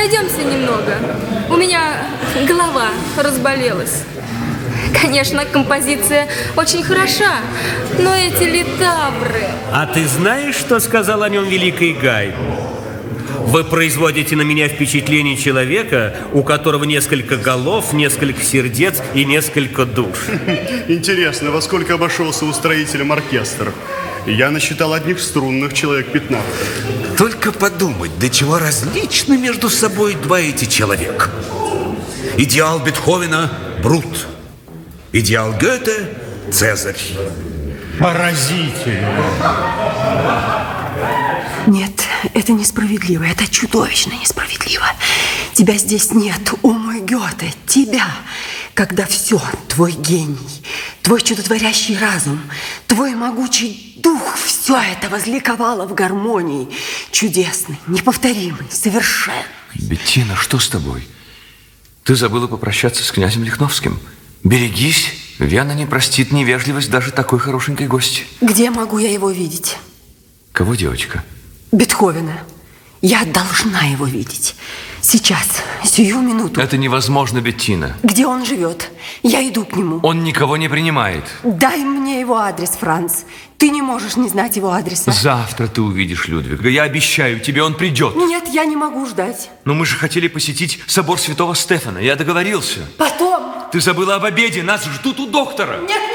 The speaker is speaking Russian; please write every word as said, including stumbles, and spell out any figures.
пройдемся немного. У меня голова разболелась. Конечно, композиция очень хороша, но эти литавры... А ты знаешь, что сказал о нем великий Гай? Вы производите на меня впечатление человека, у которого несколько голов, несколько сердец и несколько душ. Интересно, во сколько обошелся устроителем оркестр? Я насчитал одних струнных человек пятнадцать. Только подумать, до чего различны между собой два эти человека. Идеал Бетховена – Брут. Идеал Гёте – Цезарь. Поразительно. Нет, это несправедливо, это чудовищно несправедливо. Тебя здесь нет, о мой Гёте, тебя. Когда все, твой гений, твой чудотворящий разум, твой могучий дух, все это возликовало в гармонии. Чудесный, неповторимый, совершенный. Беттина, что с тобой? Ты забыла попрощаться с князем Лихновским. Берегись, Вена не простит невежливость даже такой хорошенькой гости. Где могу я его видеть? Кого, девочка? Бетховена. Я должна его видеть. Сейчас, сию минуту. Это невозможно, Беттина. Где он живет? Я иду к нему. Он никого не принимает. Дай мне его адрес, Франц. Ты не можешь не знать его адреса. Завтра ты увидишь Людвига. Я обещаю тебе, он придет. Нет, я не могу ждать. Но мы же хотели посетить собор Святого Стефана. Я договорился. Потом. Ты забыла об обеде. Нас ждут у доктора. Нет,